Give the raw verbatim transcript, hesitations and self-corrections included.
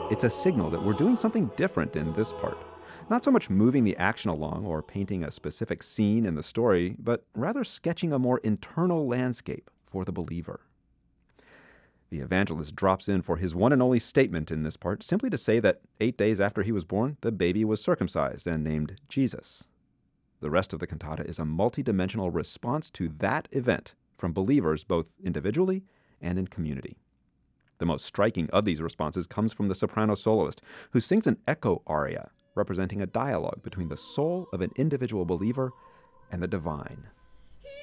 It's a signal that we're doing something different in this part. Not so much moving the action along or painting a specific scene in the story, but rather sketching a more internal landscape for the believer. The evangelist drops in for his one and only statement in this part, simply to say that eight days after he was born, the baby was circumcised and named Jesus. The rest of the cantata is a multidimensional response to that event from believers both individually and in community. The most striking of these responses comes from the soprano soloist, who sings an echo aria representing a dialogue between the soul of an individual believer and the divine.